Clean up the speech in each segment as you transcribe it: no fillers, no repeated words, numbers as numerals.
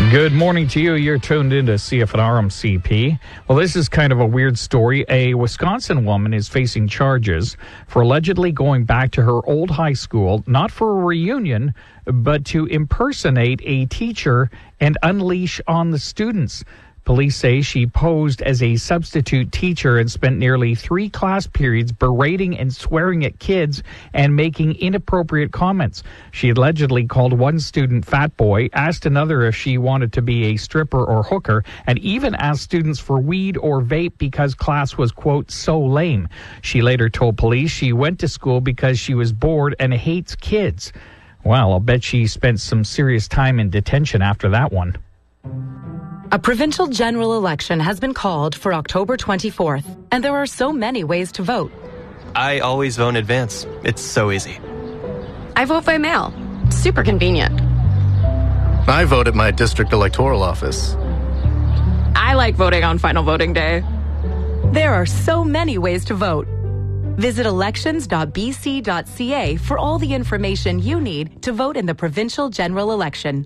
Good morning to you. You're tuned into CFNR-CP. Well, this is kind of a weird story. A Wisconsin woman is facing charges for allegedly going back to her old high school, not for a reunion, but to impersonate a teacher and unleash on the students. Police say she posed as a substitute teacher and spent nearly 3 class periods berating and swearing at kids and making inappropriate comments. She allegedly called one student fat boy, asked another if she wanted to be a stripper or hooker, and even asked students for weed or vape because class was, quote, so lame. She later told police she went to school because she was bored and hates kids. Well, I'll bet she spent some serious time in detention after that one. A provincial general election has been called for October 24th, and there are so many ways to vote. I always vote in advance. It's so easy. I vote by mail. Super convenient. I vote at my district electoral office. I like voting on final voting day. There are so many ways to vote. Visit elections.bc.ca for all the information you need to vote in the provincial general election.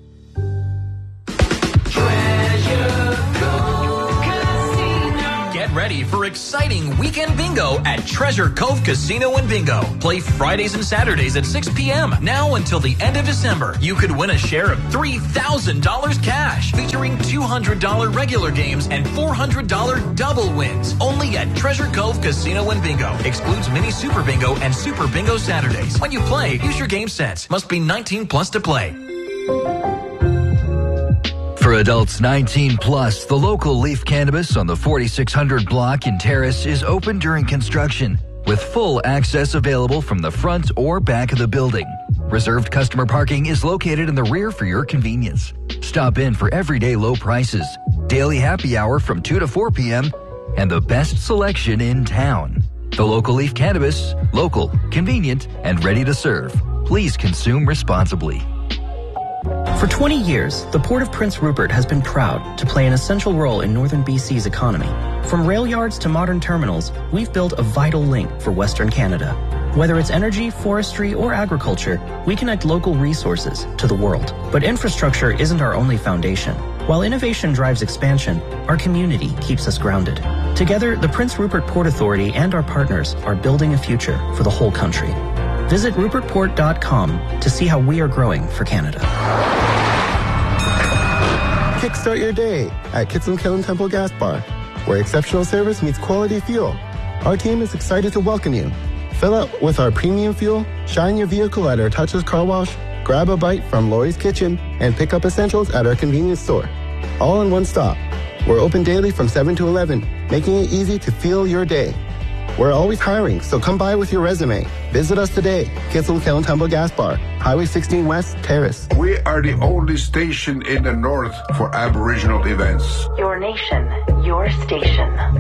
Get ready for exciting weekend bingo at Treasure Cove Casino and Bingo. Play Fridays and Saturdays at 6 p.m. now until the end of December. You could win a share of $3,000 cash, featuring $200 regular games and $400 double wins. Only at Treasure Cove Casino and Bingo. Excludes Mini Super Bingo and Super Bingo Saturdays. When you play, use your game sense. Must be 19 plus to play. For adults 19 plus, the local Leaf Cannabis on the 4600 block in Terrace is open during construction, with full access available from the front or back of the building. Reserved customer parking is located in the rear for your convenience. Stop in for everyday low prices, daily happy hour from 2 to 4 p.m., and the best selection in town. The local Leaf Cannabis, local, convenient, and ready to serve. Please consume responsibly. For 20 years, the Port of Prince Rupert has been proud to play an essential role in northern BC's economy. From rail yards to modern terminals, we've built a vital link for Western Canada. Whether it's energy, forestry, or agriculture, we connect local resources to the world. But infrastructure isn't our only foundation. While innovation drives expansion, our community keeps us grounded. Together, the Prince Rupert Port Authority and our partners are building a future for the whole country. Visit rupertport.com to see how we are growing for Canada. Kickstart your day at Kitsilin Kiln Temple Gas Bar, where exceptional service meets quality fuel. Our team is excited to welcome you. Fill up with our premium fuel, shine your vehicle at our touchless car wash, grab a bite from Lori's Kitchen, and pick up essentials at our convenience store. All in one stop. We're open daily from 7 to 11, making it easy to fuel your day. We're always hiring, so come by with your resume. Visit us today, Kitsilin Kiln Temple Gas Bar, Highway 16 West, Terrace. We are the only station in the north for Aboriginal events. Your nation, your station.